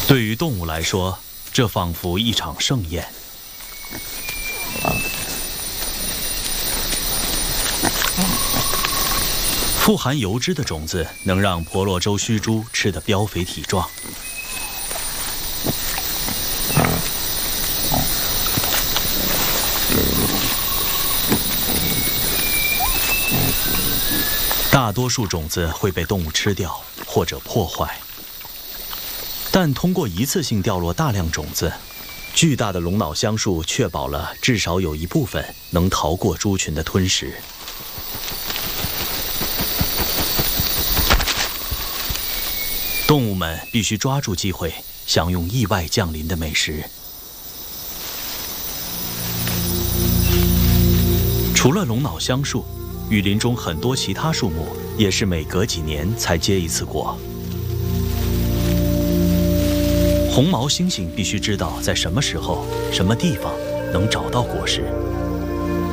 对于动物来说，这仿佛一场盛宴。富含油脂的种子能让婆罗洲须猪吃得膘肥体壮。大多数种子会被动物吃掉或者破坏，但通过一次性掉落大量种子，巨大的龙脑香树确保了至少有一部分能逃过猪群的吞食。动物们必须抓住机会，享用意外降临的美食。除了龙脑香树，雨林中很多其他树木也是每隔几年才结一次果。红毛猩猩必须知道在什么时候、什么地方能找到果实。